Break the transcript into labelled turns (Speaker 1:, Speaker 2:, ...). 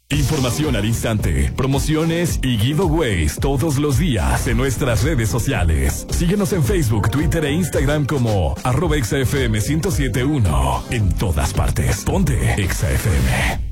Speaker 1: Información al instante, promociones y giveaways todos los días en nuestras redes sociales. Síguenos en Facebook, Twitter e Instagram como @XFM 1071. En todas partes. Ponte XFM.